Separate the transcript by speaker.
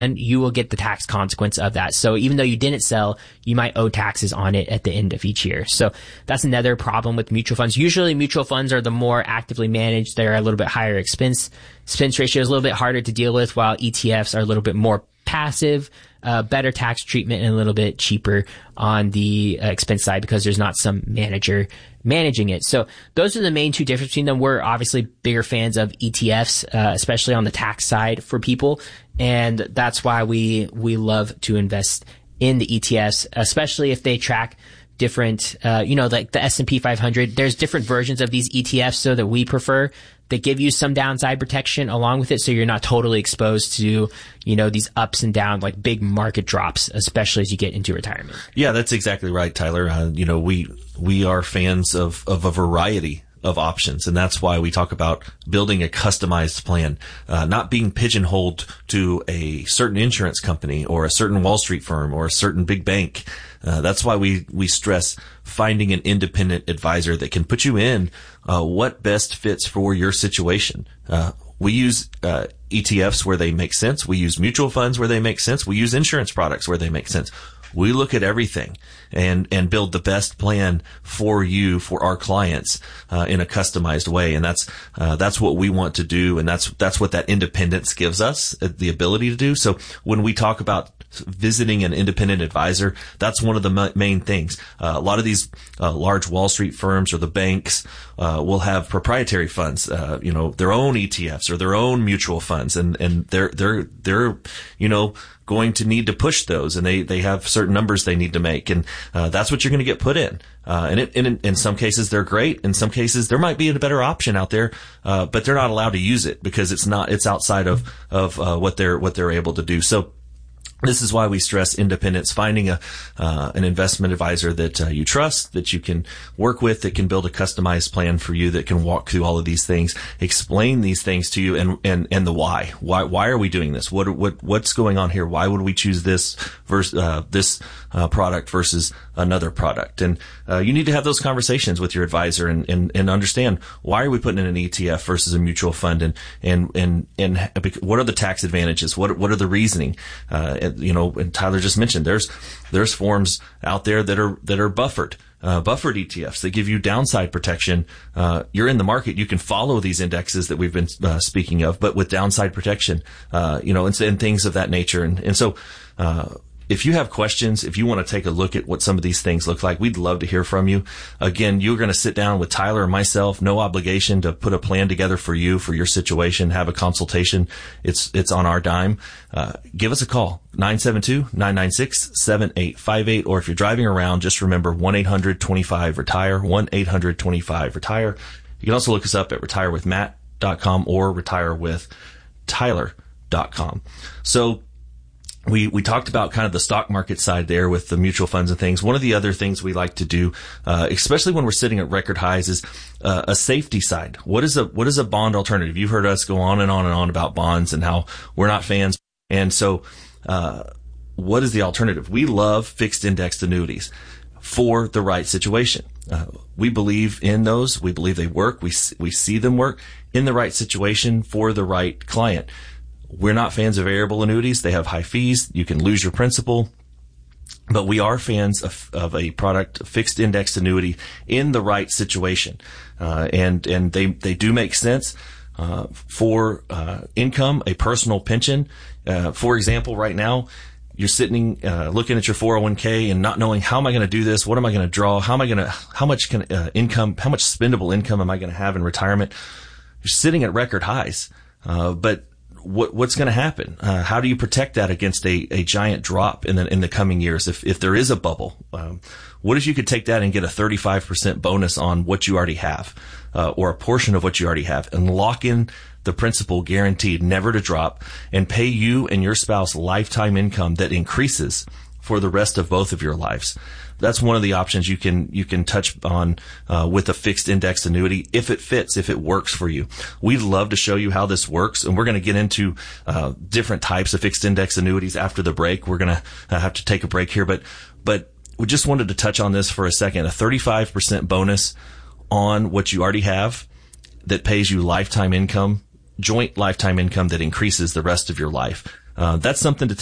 Speaker 1: and you will get the tax consequence of that. So even though you didn't sell, you might owe taxes on it at the end of each year. So that's another problem with mutual funds. Usually mutual funds are the more actively managed. They're a little bit higher expense ratio is a little bit harder to deal with, while ETFs are a little bit more passive, better tax treatment, and a little bit cheaper on the expense side because there's not some manager managing it. So those are the main two differences between them. We're obviously bigger fans of ETFs, especially on the tax side for people. And that's why we love to invest in the ETFs, especially if they track different, like the S&P 500. There's different versions of these ETFs so that we prefer. They give you some downside protection along with it, so you're not totally exposed to, these ups and downs, like big market drops, especially as you get into retirement.
Speaker 2: Yeah, that's exactly right, Tyler. We are fans of a variety of options, and that's why we talk about building a customized plan, not being pigeonholed to a certain insurance company or a certain Wall Street firm or a certain big bank. That's why we stress finding an independent advisor that can put you in what best fits for your situation. We use ETFs where they make sense. We use mutual funds where they make sense. We use insurance products where they make sense. We look at everything and build the best plan for you, for our clients, in a customized way. And that's what we want to do. And that's what that independence gives us, the ability to do. So when we talk about visiting an independent advisor, that's one of the main things. A lot of these large Wall Street firms or the banks will have proprietary funds, their own ETFs or their own mutual funds, and they're going to need to push those, and they have certain numbers they need to make, and that's what you're going to get put in. And in some cases they're great. In some cases there might be a better option out there, but they're not allowed to use it because it's outside of what they're able to do. So this is why we stress independence, finding an investment advisor that you trust, that you can work with, that can build a customized plan for you, that can walk through all of these things, explain these things to you, and the why. Why are we doing this? What's going on here? Why would we choose this versus product versus another product? And you need to have those conversations with your advisor and understand, why are we putting in an ETF versus a mutual fund, and what are the tax advantages? What are the reasoning? And Tyler just mentioned there's forms out there that are buffered ETFs that give you downside protection. You're in the market, you can follow these indexes that we've been speaking of, but with downside protection, and things of that nature. And so if you have questions, if you want to take a look at what some of these things look like, we'd love to hear from you. Again, you're going to sit down with Tyler and myself, no obligation to put a plan together for you, for your situation, have a consultation. It's on our dime. Give us a call, 972-996-7858. Or if you're driving around, just remember 1-800-25-RETIRE, 1-800-25-RETIRE. You can also look us up at retirewithmatt.com or retirewithtyler.com. So, we talked about kind of the stock market side there with the mutual funds and things. One of the other things we like to do, especially when we're sitting at record highs, is a safety side. What is a bond alternative? You've heard us go on and on and on about bonds and how we're not fans. And so, what is the alternative? We love fixed indexed annuities for the right situation. We believe in those. We believe they work. We see them work in the right situation for the right client. We're not fans of variable annuities. They have high fees. You can lose your principal. But we are fans of a product, a fixed indexed annuity in the right situation. And they do make sense for income, a personal pension. For example, right now, you're sitting looking at your 401k and not knowing, how am I going to do this? What am I going to draw? How much spendable income am I going to have in retirement? You're sitting at record highs. But what's going to happen? How do you protect that against a giant drop in the coming years? If there is a bubble, what if you could take that and get a 35% bonus on what you already have, or a portion of what you already have, and lock in the principal guaranteed never to drop, and pay you and your spouse lifetime income that increases for the rest of both of your lives? That's one of the options you can touch on with a fixed indexed annuity, if it fits, if it works for you. We'd love to show you how this works, and we're going to get into different types of fixed indexed annuities after the break. We're going to have to take a break here, but we just wanted to touch on this for a second. A 35% bonus on what you already have that pays you lifetime income, joint lifetime income that increases the rest of your life. That's something to